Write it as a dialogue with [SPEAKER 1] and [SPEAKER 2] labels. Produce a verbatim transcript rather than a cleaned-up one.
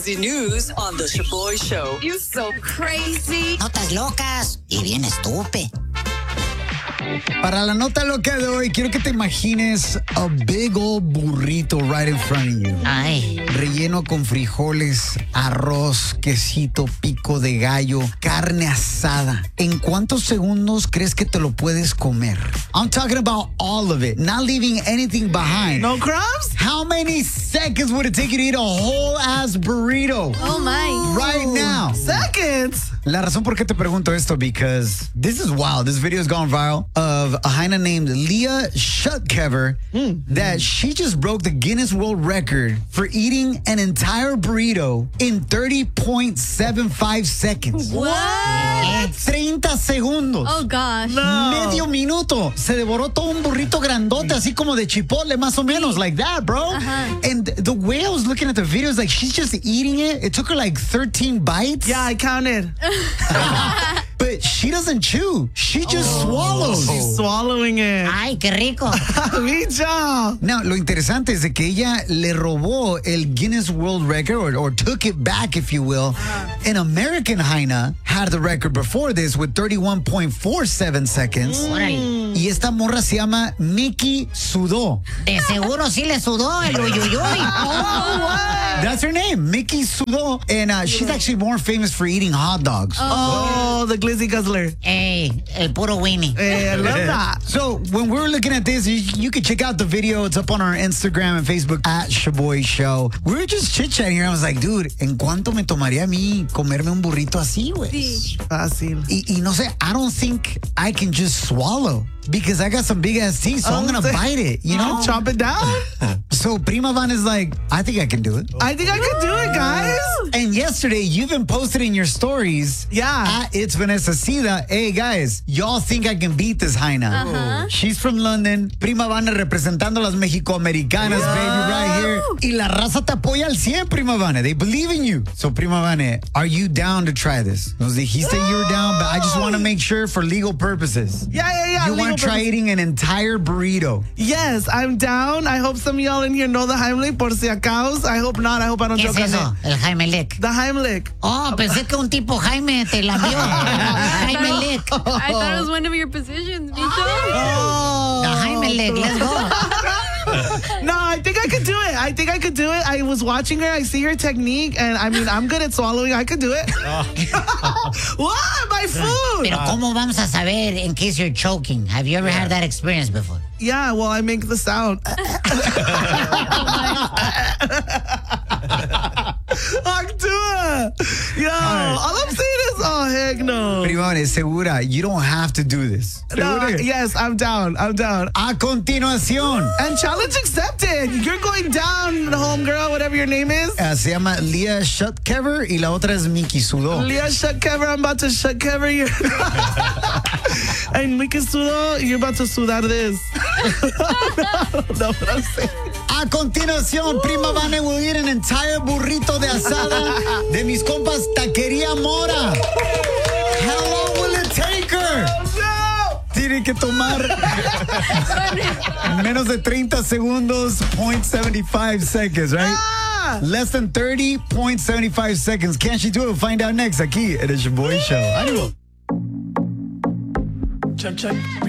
[SPEAKER 1] crazy news on The Shaboy Show.
[SPEAKER 2] You're so crazy.
[SPEAKER 3] Notas locas y bien estúpido.
[SPEAKER 4] Para la nota loca de hoy, quiero que te imagines a big old burrito right in front of you.
[SPEAKER 3] Ay.
[SPEAKER 4] Relleno con frijoles, arroz, quesito, pico de gallo, carne asada. ¿En cuántos segundos crees que te lo puedes comer? I'm talking about all of it, not leaving anything behind.
[SPEAKER 5] No crumbs?
[SPEAKER 4] How many seconds would it take you to eat a whole ass burrito?
[SPEAKER 2] Oh my.
[SPEAKER 4] Right now.
[SPEAKER 5] Seconds?
[SPEAKER 4] La razón por qué te pregunto esto, because this is wild. This video has gone viral of a hyena named Leah Shutkever mm. that she just broke the Guinness World Record for eating an entire burrito in thirty point seven five seconds.
[SPEAKER 2] What?
[SPEAKER 4] treinta segundos.
[SPEAKER 2] Oh, gosh.
[SPEAKER 5] No.
[SPEAKER 4] Medio minuto. Se devoró todo un burrito grandote, así como de chipotle, más o menos, like that, bro.
[SPEAKER 2] Uh-huh.
[SPEAKER 4] And the way I was looking at the videos, like, she's just eating it. It took her like thirteen bites.
[SPEAKER 5] Yeah, I counted.
[SPEAKER 4] But she doesn't chew. She just oh. swallows.
[SPEAKER 5] She's swallowing it.
[SPEAKER 3] Ay, qué rico.
[SPEAKER 5] Bicho.
[SPEAKER 4] Now, lo interesante es de que ella le robó el Guinness World Record, or, or took it back, if you will. An American hyena had the record before this with thirty-one point four seven seconds.
[SPEAKER 3] Órale.
[SPEAKER 4] Y esta morra se llama Mickey Sudó.
[SPEAKER 3] De seguro sí le sudó el uyuyuy.
[SPEAKER 5] Oh,
[SPEAKER 4] That's her name, Mickey Sudó. And uh, she's actually more famous for eating hot dogs.
[SPEAKER 5] Oh, the glizzy guzzler.
[SPEAKER 3] Ey, el puro Winnie.
[SPEAKER 5] Hey, I love that.
[SPEAKER 4] So when we were looking at this, you, you can check out the video. It's up on our Instagram and Facebook at Shaboy Show. We were just chit-chatting here. I was like, dude, ¿en cuánto me tomaría a mí comerme un burrito así, güey?
[SPEAKER 2] Sí.
[SPEAKER 5] Fácil.
[SPEAKER 4] Y, y no sé, I don't think I can just swallow because I got some big ass teeth, so
[SPEAKER 5] Oh,
[SPEAKER 4] I'm gonna
[SPEAKER 5] say-
[SPEAKER 4] bite it, you know?
[SPEAKER 5] Chop it down?
[SPEAKER 4] So Prima Van is like, I think I can do it.
[SPEAKER 5] I think I can do it, guys.
[SPEAKER 4] And yesterday, you even posted in your stories
[SPEAKER 5] Yeah.
[SPEAKER 4] at It's Vanessa Sida, hey guys, y'all think I can beat this hyena?
[SPEAKER 2] Uh-huh.
[SPEAKER 4] She's from London. Prima Vane representando a las Mexicoamericanas, baby, right here. Y la raza te apoya al cien, Prima Vane. They believe in you. So, Prima Vane, are you down to try this? Nos dijiste you were down, but I just want to make sure for legal purposes.
[SPEAKER 5] Yeah, yeah, yeah.
[SPEAKER 4] You
[SPEAKER 5] legal
[SPEAKER 4] want to try
[SPEAKER 5] purpose.
[SPEAKER 4] eating an entire burrito.
[SPEAKER 5] Yes, I'm down. I hope some of y'all in here know the Heimlich, por si acaso. I hope not. I hope I don't
[SPEAKER 3] ¿Qué
[SPEAKER 5] joke
[SPEAKER 3] es
[SPEAKER 5] on
[SPEAKER 3] eso?
[SPEAKER 5] it.
[SPEAKER 3] El Jaime Lick.
[SPEAKER 5] The Heimlich.
[SPEAKER 3] Oh, pensé que un tipo Jaime te la vio. Jaime Lick.
[SPEAKER 2] I thought it was one of your positions, Vito.
[SPEAKER 5] Oh.
[SPEAKER 3] The Jaime Lick. Let's go.
[SPEAKER 5] No, I think I could do it. I think I could do it. I was watching her. I see her technique, and I mean, I'm good at swallowing. I could do it. What? My food?
[SPEAKER 3] Pero ¿cómo vamos a saber in case you're choking? Have you ever had that experience before?
[SPEAKER 5] Yeah, well, I make the sound. Actúa. Yo, all I'm saying is, oh, heck no.
[SPEAKER 4] Prima Vane, segura, you don't have to do this.
[SPEAKER 5] No,
[SPEAKER 4] Segura?
[SPEAKER 5] yes, I'm down. I'm down.
[SPEAKER 4] A continuación.
[SPEAKER 5] And challenge accepted. You're going down, homegirl, whatever your name is.
[SPEAKER 4] Uh, se llama Leah Shutkever y la otra es Mickey Sudó.
[SPEAKER 5] Leah shut cover, I'm about to shut cover you. And Miki Sudo, you're about to sudar this. No, what I'm saying.
[SPEAKER 4] A continuación, Prima Vane will eat an entire burrito de asada de mis compas Taquería Mora. How long will it take her?
[SPEAKER 5] No!
[SPEAKER 4] Tiene que tomar menos de treinta segundos, zero point seven five seconds, right?
[SPEAKER 5] Ah!
[SPEAKER 4] Less than thirty point seven five seconds. Can she do it? We'll find out next aquí en el Shaboy Show. ¡Ánimo!
[SPEAKER 5] Check, check.